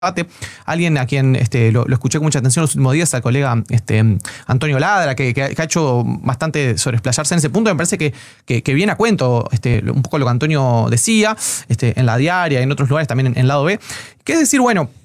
debate. Alguien a quien lo escuché con mucha atención los últimos días, al colega Antonio Ladra, que ha hecho bastante sobre explayarse en ese punto. Me parece que viene a cuento un poco lo que Antonio decía en La Diaria y en otros lugares también en Lado B, que es decir, bueno,